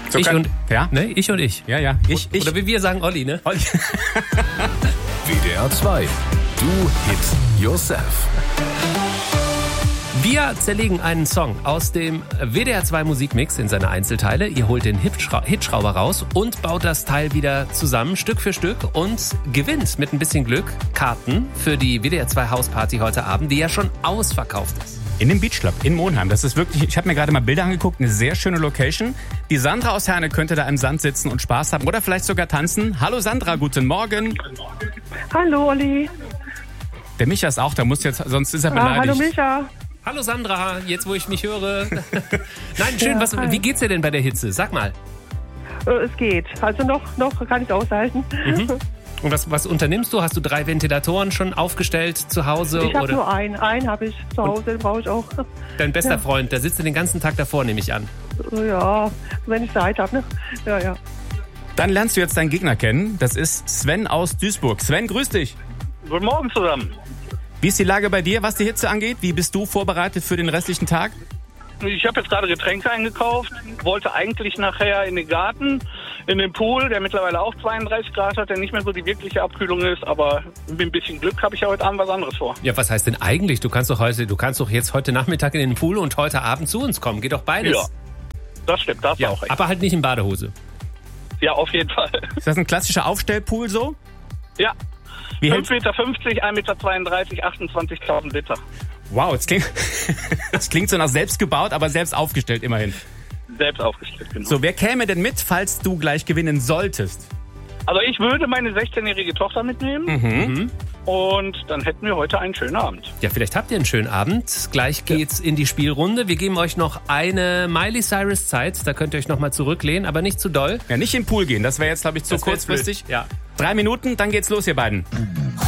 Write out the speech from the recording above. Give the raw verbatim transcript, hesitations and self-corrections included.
So ich kann, und ja? Ne, ich und ich. Ja, ja. Ich, ich. Oder wie wir sagen, Olli, ne? Olli. W D R zwei. Do It Yourself. Wir zerlegen einen Song aus dem W D R zwei Musikmix in seine Einzelteile. Ihr holt den Hitschra- Hitschrauber raus und baut das Teil wieder zusammen, Stück für Stück, und gewinnt mit ein bisschen Glück Karten für die W D R zwei Hausparty heute Abend, die ja schon ausverkauft ist. In dem Beach Club in Monheim. Das ist wirklich, ich habe mir gerade mal Bilder angeguckt, eine sehr schöne Location. Die Sandra aus Herne könnte da im Sand sitzen und Spaß haben oder vielleicht sogar tanzen. Hallo Sandra, guten Morgen. Hallo Olli. Der Micha ist auch da, muss jetzt, sonst ist er Ah, beleidigt. hallo Micha. Hallo Sandra, jetzt wo ich mich höre. Nein, schön, Ja, was, hi. wie geht's dir denn bei der Hitze? Sag mal. Äh, es geht. Also noch, noch kann ich aushalten. Mhm. Und was, was unternimmst du? Hast du drei Ventilatoren schon aufgestellt zu Hause? Ich habe oder nur einen. Einen habe ich zu Hause, den brauche ich auch. dein bester Ja. Freund, der sitzt den ganzen Tag davor, nehme ich an. Ja, wenn ich Zeit habe. Ne? Ja, ja. Dann lernst du jetzt deinen Gegner kennen. Das ist Sven aus Duisburg. Sven, grüß dich. Guten Morgen zusammen. Wie ist die Lage bei dir, was die Hitze angeht? Wie bist du vorbereitet für den restlichen Tag? Ich habe jetzt gerade Getränke eingekauft, wollte eigentlich nachher in den Garten, in den Pool, der mittlerweile auch zweiunddreißig Grad hat, der nicht mehr so die wirkliche Abkühlung ist, aber mit ein bisschen Glück habe ich ja heute Abend was anderes vor. Ja, was heißt denn eigentlich? Du kannst doch heute, du kannst doch jetzt heute Nachmittag in den Pool und heute Abend zu uns kommen. Geht doch beides. Ja, das stimmt, da hast du Ja, auch recht. aber halt nicht in Badehose. Ja, auf jeden Fall. Ist das ein klassischer Aufstellpool so? Ja, Wie fünf hältst Meter fünfzig, ein Meter zweiunddreißig, achtundzwanzigtausend Liter. Wow, das klingt, das klingt so nach selbst gebaut, aber selbst aufgestellt immerhin. Selbst aufgestellt, genau. So, wer käme denn mit, falls du gleich gewinnen solltest? Also ich würde meine sechzehnjährige Tochter mitnehmen Mhm. und dann hätten wir heute einen schönen Abend. Ja, vielleicht habt ihr einen schönen Abend. Gleich geht's in die Spielrunde. Wir geben euch noch eine Miley Cyrus Zeit. Da könnt ihr euch noch mal zurücklehnen, aber nicht zu doll. Ja, nicht in den Pool gehen, das wäre jetzt, glaube ich, zu Das wär kurzfristig. blöd. Ja. Drei Minuten, dann geht's los, ihr beiden.